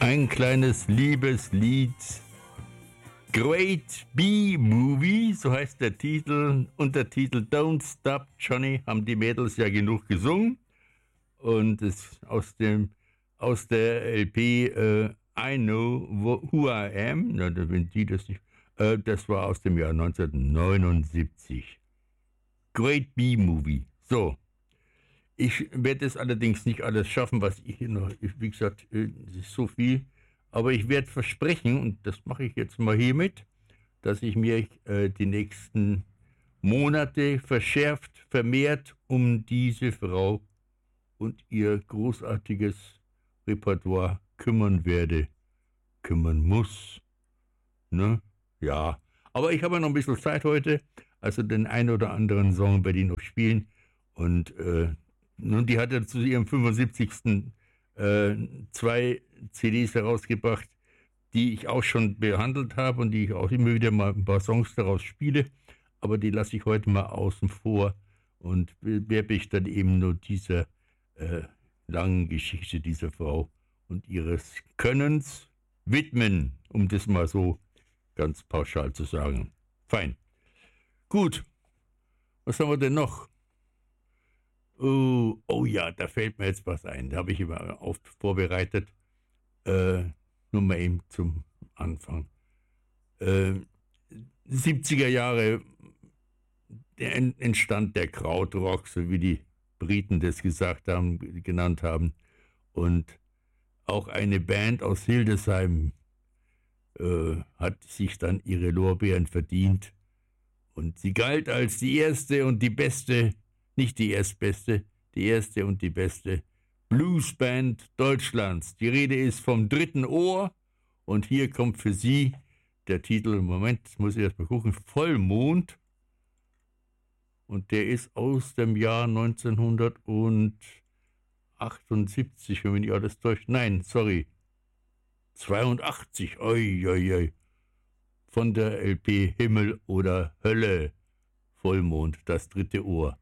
Ein kleines Liebeslied. Great Bee Movie, so heißt der Titel. Untertitel Don't Stop Johnny, haben die Mädels ja genug gesungen. Und es aus der LP I Know Who I Am, na, wenn die das nicht, das war aus dem Jahr 1979. Great Bee Movie. So. Ich werde es allerdings nicht alles schaffen, was ich hier noch, wie gesagt, es ist so viel. Aber ich werde versprechen, und das mache ich jetzt mal hiermit, dass ich mir die nächsten Monate verschärft, vermehrt um diese Frau und ihr großartiges Repertoire kümmern werde. Kümmern muss. Ne? Ja. Aber ich habe noch ein bisschen Zeit heute, also den einen oder anderen Song werde ich noch spielen. Und nun, die hat ja zu ihrem 75. 2 CDs herausgebracht, die ich auch schon behandelt habe und die ich auch immer wieder mal ein paar Songs daraus spiele. Aber die lasse ich heute mal außen vor und werde ich dann eben nur dieser langen Geschichte dieser Frau und ihres Könnens widmen, um das mal so ganz pauschal zu sagen. Fein. Gut. Was haben wir denn noch? Oh ja, da fällt mir jetzt was ein. Da habe ich immer oft vorbereitet. Nur mal eben zum Anfang. 70er Jahre entstand der Krautrock, so wie die Briten das genannt haben. Und auch eine Band aus Hildesheim hat sich dann ihre Lorbeeren verdient. Und sie galt als die erste und die beste, nicht die erstbeste, die erste und die beste Bluesband Deutschlands. Die Rede ist vom Dritten Ohr und hier kommt für Sie der Titel, Moment, das muss ich erst mal gucken, Vollmond. Und der ist aus dem Jahr 1978, wenn mich nicht alles täuscht. Nein, sorry, 82, oi, oi, oi. Von der LP Himmel oder Hölle, Vollmond, das dritte Ohr.